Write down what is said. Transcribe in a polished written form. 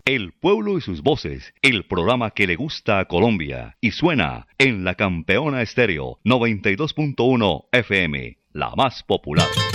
El pueblo y sus voces, el programa que le gusta a Colombia y suena en la Campeona Estéreo 92.1 FM, la más popular.